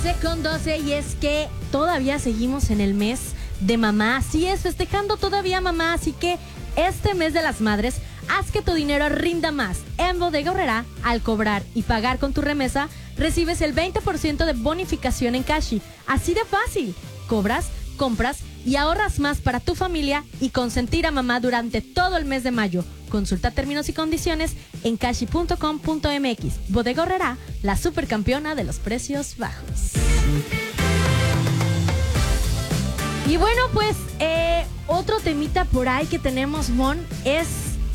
11:12 y es que todavía seguimos en el mes de mamá. Así es, festejando todavía mamá, así que este mes de las madres, haz que tu dinero rinda más. En Bodega Aurrerá, al cobrar y pagar con tu remesa, recibes el 20% de bonificación en Cashi. Así de fácil. Cobras, compras y ahorras más para tu familia y consentir a mamá durante todo el mes de mayo. Consulta términos y condiciones en cashi.com.mx. Bodega Aurrerá, la supercampeona de los precios bajos. Y bueno, pues otro temita por ahí que tenemos, Mon, es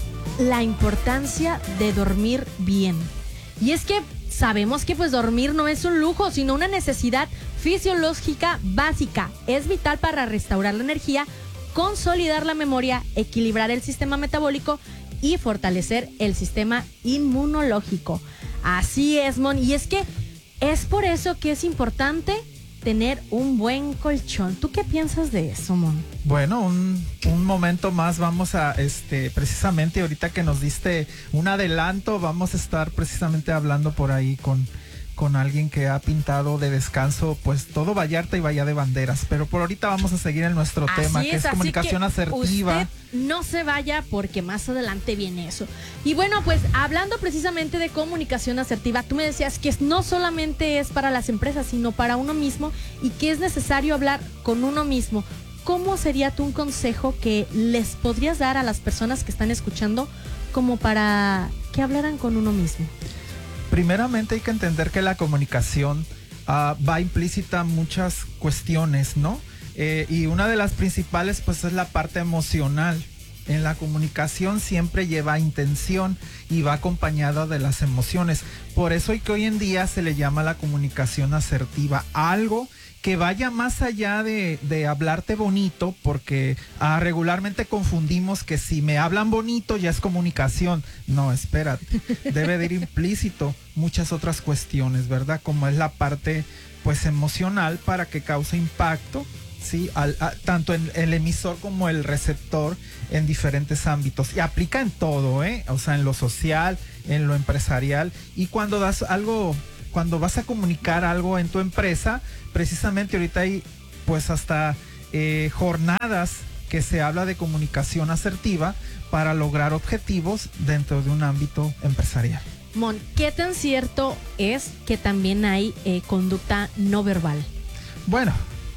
la importancia de dormir bien. Y es que sabemos que pues dormir no es un lujo, sino una necesidad fisiológica básica. Es vital para restaurar la energía, consolidar la memoria, equilibrar el sistema metabólico y fortalecer el sistema inmunológico. Así es, Mon. Y es que es por eso que es importante tener un buen colchón. ¿Tú qué piensas de eso, Mon? Bueno, un momento más vamos a, precisamente ahorita que nos diste un adelanto, vamos a estar precisamente hablando por ahí con alguien que ha pintado de descanso pues todo Vallarta y Bahía de Banderas, pero por ahorita vamos a seguir en nuestro tema, que es comunicación asertiva. Usted no se vaya porque más adelante viene eso. Y bueno, pues hablando precisamente de comunicación asertiva, tú me decías que no solamente es para las empresas, sino para uno mismo y que es necesario hablar con uno mismo. ¿Cómo sería tú un consejo que les podrías dar a las personas que están escuchando como para que hablaran con uno mismo? Primeramente hay que entender que la comunicación va implícita muchas cuestiones, ¿no? Y una de las principales pues es la parte emocional. En la comunicación siempre lleva intención y va acompañada de las emociones. Por eso es que hoy en día se le llama la comunicación asertiva, algo que vaya más allá de hablarte bonito, porque regularmente confundimos que si me hablan bonito ya es comunicación. No, espérate, debe de ir implícito muchas otras cuestiones, ¿verdad? Como es la parte pues emocional para que cause impacto, ¿sí? Tanto en el emisor como el receptor en diferentes ámbitos. Y aplica en todo, o sea, en lo social, en lo empresarial. Y cuando das algo, cuando vas a comunicar algo en tu empresa, precisamente ahorita hay pues hasta jornadas que se habla de comunicación asertiva para lograr objetivos dentro de un ámbito empresarial. Mon, ¿qué tan cierto es que también hay conducta no verbal? Bueno,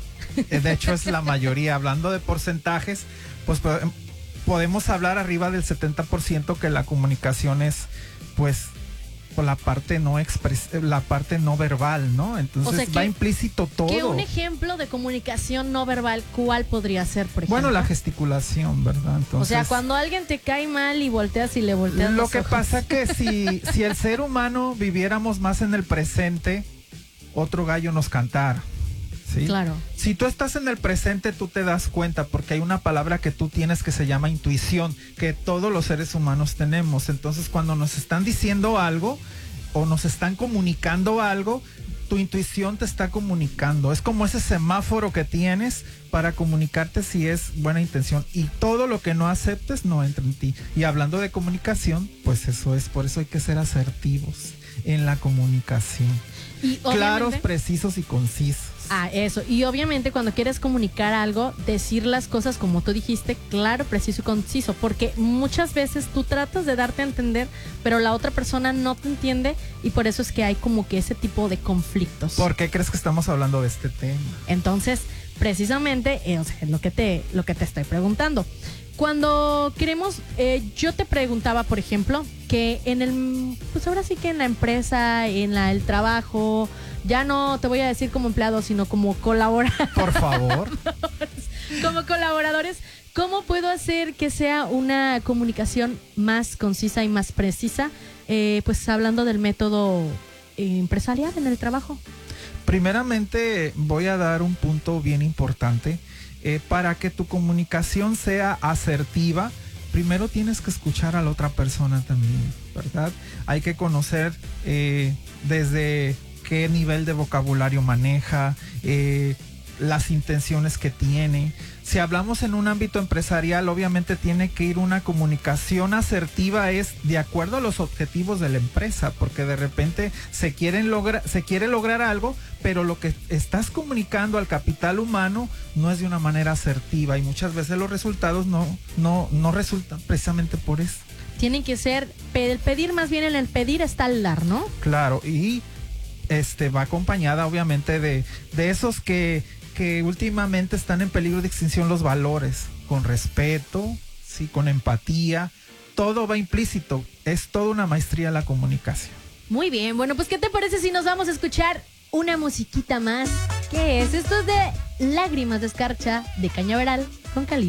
de hecho es la mayoría. Hablando de porcentajes, pues podemos hablar arriba del 70% que la comunicación es pues por la parte la parte no verbal, ¿no? Entonces, o sea, va implícito todo. ¿Qué un ejemplo de comunicación no verbal cuál podría ser, por ejemplo? Bueno, la gesticulación, ¿verdad? Entonces, o sea, cuando alguien te cae mal y volteas y le volteas lo los que ojos. pasa que si el ser humano viviéramos más en el presente, otro gallo nos cantara. ¿Sí? Claro. Si tú estás en el presente, tú te das cuenta, porque hay una palabra que tú tienes que se llama intuición, que todos los seres humanos tenemos. Entonces, cuando nos están diciendo algo o nos están comunicando algo, tu intuición te está comunicando. Es como ese semáforo que tienes para comunicarte si es buena intención. Y todo lo que no aceptes no entra en ti. Y hablando de comunicación, pues eso es. Por eso hay que ser asertivos en la comunicación. Y claros, precisos y concisos. Eso. Y obviamente cuando quieres comunicar algo, decir las cosas como tú dijiste, claro, preciso y conciso, porque muchas veces tú tratas de darte a entender, pero la otra persona no te entiende y por eso es que hay como que ese tipo de conflictos. ¿Por qué crees que estamos hablando de este tema? Entonces, precisamente, o sea, lo que te estoy preguntando. Cuando queremos, yo te preguntaba, por ejemplo, que pues ahora sí que en la empresa, el trabajo, ya no te voy a decir como empleado, sino como colaborador. Por favor. Como colaboradores, ¿cómo puedo hacer que sea una comunicación más concisa y más precisa? Pues hablando del método empresarial en el trabajo. Primeramente, voy a dar un punto bien importante. Para que tu comunicación sea asertiva, primero tienes que escuchar a la otra persona también, ¿verdad? Hay que conocer desde qué nivel de vocabulario maneja, las intenciones que tiene. Si hablamos en un ámbito empresarial, obviamente tiene que ir una comunicación asertiva, es de acuerdo a los objetivos de la empresa, porque de repente se quiere lograr algo, pero lo que estás comunicando al capital humano no es de una manera asertiva y muchas veces los resultados no resultan precisamente por eso. Tienen que ser, el pedir, más bien en el pedir está el dar, ¿no? Claro, y va acompañada obviamente de esos que últimamente están en peligro de extinción, los valores, con respeto, sí, con empatía, todo va implícito, es toda una maestría la comunicación. Muy bien, bueno, pues ¿qué te parece si nos vamos a escuchar una musiquita más? ¿Qué es? Esto es de Lágrimas de Escarcha de Cañaveral con Calibre.